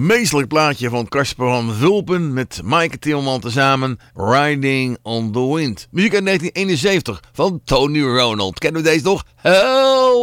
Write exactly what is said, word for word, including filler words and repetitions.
meestelijk plaatje van Casper van Vulpen met Maaike Tilman tezamen, Riding on the Wind. Muziek uit negentien eenenzeventig van Tony Ronald. Kennen we deze nog? Help!